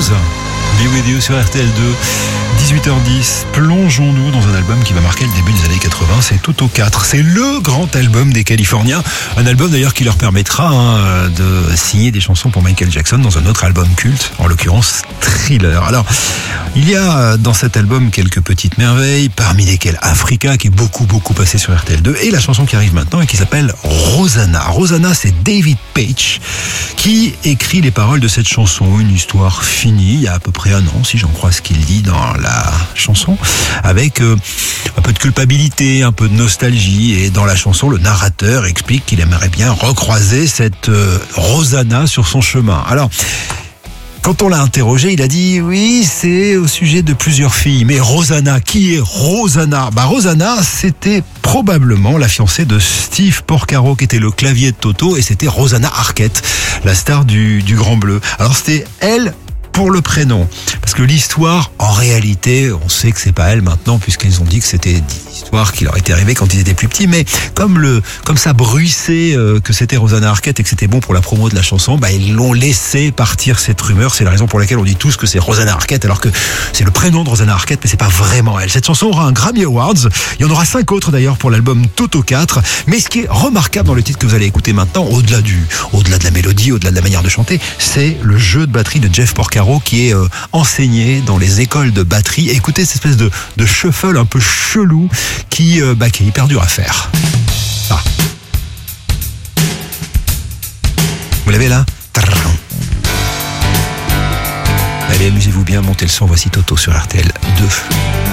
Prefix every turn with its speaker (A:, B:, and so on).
A: Rose. Be With You sur RTL2, 18h10. Plongeons-nous dans un album qui va marquer le début des années 80. C'est Toto 4. C'est le grand album des Californiens. Un album d'ailleurs qui leur permettra de signer des chansons pour Michael Jackson dans un autre album culte, en l'occurrence Thriller. Alors, il y a dans cet album quelques petites merveilles, parmi lesquelles Africa, qui est beaucoup passé sur RTL2, et la chanson qui arrive maintenant et qui s'appelle Rosanna. Rosanna, c'est David Paich qui écrit les paroles de cette chanson. Une histoire finie, il y a à peu près un an, si j'en crois ce qu'il dit dans la chanson, avec un peu de culpabilité, un peu de nostalgie. Et dans la chanson, le narrateur explique qu'il aimerait bien recroiser cette Rosanna sur son chemin. Alors, quand on l'a interrogé, il a dit oui, c'est au sujet de plusieurs filles. Mais Rosanna, qui est Rosanna ? Rosanna, c'était probablement la fiancée de Steve Porcaro, qui était le clavier de Toto, et c'était Rosanna Arquette, la star du Grand Bleu. Alors c'était elle pour le prénom, parce que l'histoire, en réalité, on sait que c'est pas elle maintenant, puisqu'ils ont dit que c'était une histoire qui leur était arrivée quand ils étaient plus petits, mais comme ça bruissait que c'était Rosanna Arquette et que c'était bon pour la promo de la chanson, ils l'ont laissé partir cette rumeur. C'est la raison pour laquelle on dit tous que c'est Rosanna Arquette, alors que c'est le prénom de Rosanna Arquette, mais c'est pas vraiment elle. Cette chanson aura un Grammy Awards. Il y en aura 5 autres d'ailleurs pour l'album Toto 4. Mais ce qui est remarquable dans le titre que vous allez écouter maintenant, au-delà de la mélodie, au-delà de la manière de chanter, c'est le jeu de batterie de Jeff Porcaro, qui est enseigné dans les écoles de batterie. Écoutez cette espèce de shuffle un peu chelou qui est hyper dur à faire. Ah. Vous l'avez là ? Allez, amusez-vous bien, montez le son. Voici Toto sur RTL 2.